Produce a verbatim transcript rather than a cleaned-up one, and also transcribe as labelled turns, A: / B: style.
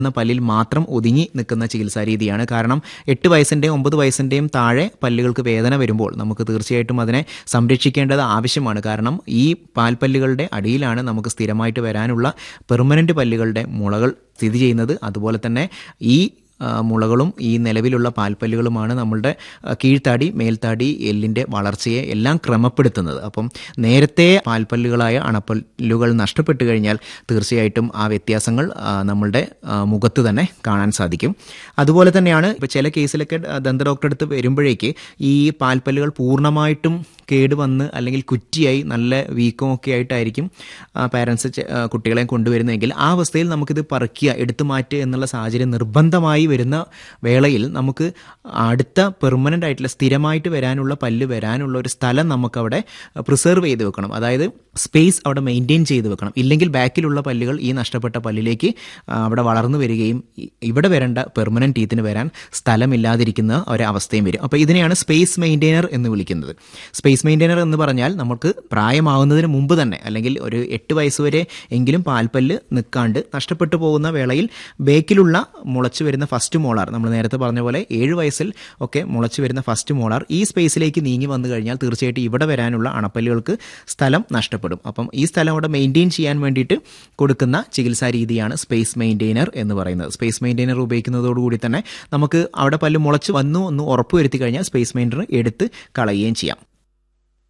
A: എന്ന പല്ലിൽ മാത്രം ഒതുങ്ങി നിൽക്കുന്ന ചികിത്സാ രീതിയാണ്. കാരണം എട്ട് വയസ്സിൻ്റെയും ഒമ്പത് വയസ്സിൻ്റെയും താഴെ പല്ലുകൾക്ക് വേദന വരുമ്പോൾ നമുക്ക് തീർച്ചയായിട്ടും അതിനെ സംരക്ഷിക്കേണ്ടത് ആവശ്യമാണ്. കാരണം ഈ പാൽപ്പല്ലുകളുടെ അടിയിലാണ് നമുക്ക് സ്ഥിരമായിട്ട് വരാനുള്ള പെർമനൻ്റ് പല്ലുകളുടെ മുളകൾ സ്ഥിതി ചെയ്യുന്നത്. അതുപോലെ തന്നെ ഈ മുളകളും ഈ നിലവിലുള്ള പാൽപ്പല്ലുകളുമാണ് നമ്മളുടെ കീഴ്ത്താടി മേൽത്താടി എല്ലിൻ്റെ വളർച്ചയെ എല്ലാം ക്രമപ്പെടുത്തുന്നത്. അപ്പം നേരത്തെ പാൽപ്പല്ലുകളായ അണപ്പല്ലുകൾ നഷ്ടപ്പെട്ടു കഴിഞ്ഞാൽ തീർച്ചയായിട്ടും ആ വ്യത്യാസങ്ങൾ നമ്മളുടെ മുഖത്ത് തന്നെ കാണാൻ സാധിക്കും. അതുപോലെ തന്നെയാണ് ഇപ്പോൾ ചില കേസിലൊക്കെ ദന്ത ഡോക്ടറെ അടുത്ത് വരുമ്പോഴേക്ക് ഈ പാൽപ്പല്ലുകൾ പൂർണ്ണമായിട്ടും കേടുവന്ന് അല്ലെങ്കിൽ കുറ്റിയായി നല്ല വീക്കമൊക്കെ ആയിട്ടായിരിക്കും പാരൻസ് കുട്ടികളെ കൊണ്ടുവരുന്നതെങ്കിൽ ആ അവസ്ഥയിൽ നമുക്കിത് പറിക്കുക എടുത്തു മാറ്റുക എന്നുള്ള സാഹചര്യം നിർബന്ധമായി വരുന്ന വേളയിൽ നമുക്ക് അടുത്ത പെർമനൻ്റ് ആയിട്ടുള്ള സ്ഥിരമായിട്ട് വരാനുള്ള പല്ല് വരാനുള്ള ഒരു സ്ഥലം നമുക്കവിടെ പ്രിസർവ് ചെയ്ത് വെക്കണം. അതായത് സ്പേസ് അവിടെ മെയിൻറ്റെയിൻ ചെയ്ത് വെക്കണം. ഇല്ലെങ്കിൽ ബാക്കിലുള്ള പല്ലുകൾ ഈ നഷ്ടപ്പെട്ട പല്ലിലേക്ക് അവിടെ വളർന്നു വരികയും ഇവിടെ വരേണ്ട പെർമനൻ്റ് ടീത്തിന് വരാൻ സ്ഥലമില്ലാതിരിക്കുന്ന ഒരവസ്ഥയും വരും. അപ്പോൾ ഇതിനെയാണ് സ്പേസ് മെയിൻറ്റെയിനർ എന്ന് വിളിക്കുന്നത്. സ്പേസ് മെയിൻറ്റെയിനർ എന്ന് പറഞ്ഞാൽ നമുക്ക് പ്രായമാവുന്നതിന് മുമ്പ് തന്നെ അല്ലെങ്കിൽ ഒരു എട്ട് വയസ്സ് വരെ എങ്കിലും പാൽപ്പല്ല് നിൽക്കാണ്ട് നഷ്ടപ്പെട്ടു പോകുന്ന വേളയിൽ ബേക്കിലുള്ള മുളച്ചു വരുന്ന ഫസ്റ്റ് മോളാർ, നമ്മൾ നേരത്തെ പറഞ്ഞ പോലെ ഏഴ് വയസ്സിൽ ഒക്കെ മുളച്ചു വരുന്ന ഫസ്റ്റ് മോളാർ ഈ സ്പേസിലേക്ക് നീങ്ങി വന്നു കഴിഞ്ഞാൽ തീർച്ചയായിട്ടും ഇവിടെ വരാനുള്ള അണപ്പല്ലുകൾക്ക് സ്ഥലം നഷ്ടപ്പെടും. അപ്പം ഈ സ്ഥലം അവിടെ മെയിൻറ്റെയിൻ ചെയ്യാൻ വേണ്ടിയിട്ട് കൊടുക്കുന്ന ചികിത്സാ രീതിയാണ് സ്പേസ് മെയിൻറ്റെയിനർ എന്ന് പറയുന്നത്. സ്പേസ് മെയിൻറ്റെയിനർ ഉപയോഗിക്കുന്നതോടുകൂടി തന്നെ നമുക്ക് അവിടെ പല്ല് മുളച്ച് വന്നു എന്ന് ഉറപ്പ് വരുത്തി കഴിഞ്ഞാൽ സ്പേസ് മെയിൻറ്റെയിനർ എടുത്ത് കളയുകയും ചെയ്യാം.